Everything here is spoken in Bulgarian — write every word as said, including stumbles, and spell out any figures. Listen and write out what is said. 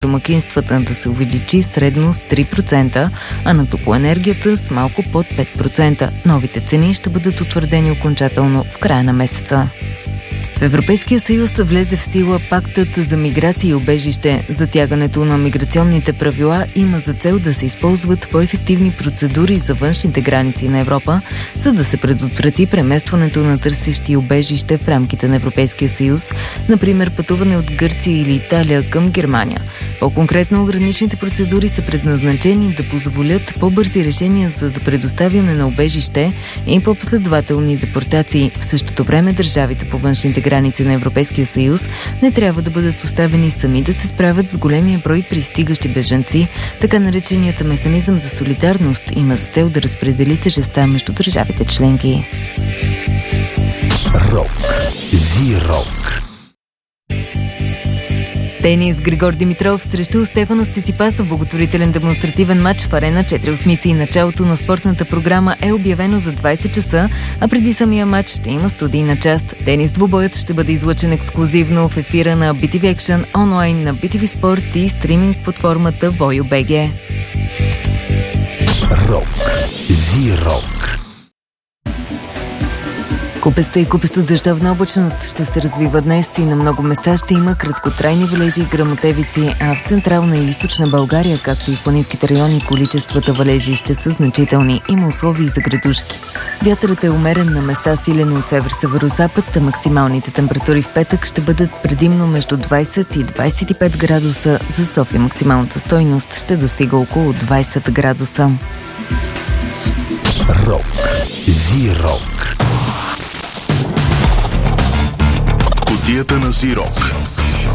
домакинствата да се увеличи средно с три процента, а на топлоенергията с малко под пет процента. Новите цени ще бъдат утвърдени окончателно в края на месеца. В Европейския съюз влезе в сила пактът за миграция и убежище. Затягането на миграционните правила има за цел да се използват по-ефективни процедури за външните граници на Европа, за да се предотврати преместването на търсещи убежище в рамките на Европейския съюз, например пътуване от Гърция или Италия към Германия. По-конкретно, граничните процедури са предназначени да позволят по-бързи решения за предоставяне на убежище и по-последователни депортации. В същото време държавите по външните граници на Европейския съюз не трябва да бъдат оставени сами да се справят с големия брой пристигащи бежанци. Така нареченият механизъм за солидарност има за цел да разпредели тежестта между държавите членки. Рок. Зи-рок. Тенис. Григор Димитров срещу Стефанос Циципас в благотворителен демонстративен матч в Арена четири осмици. Началото на спортната програма е обявено за двайсет часа, а преди самия матч ще има студийна част. Тенис двубоят ще бъде излъчен ексклузивно в ефира на би ти ви Action, онлайн на би ти ви Sport и стриминг платформата Voyo.bg. Рок. Зи-рок. Купеста и купесто дъждовна облачност ще се развива днес и на много места ще има краткотрайни валежи и гръмотевици, а в централна и източна България, както и в планинските райони, количествата валежи ще са значителни. Има условия за градушки. Вятърът е умерен, на места силен от север-северозапад, а максималните температури в петък ще бъдат предимно между двайсет и двайсет и пет градуса. За София максималната стойност ще достига около двайсет градуса. Рок. Зи-рок. Кутията на Зи-рок.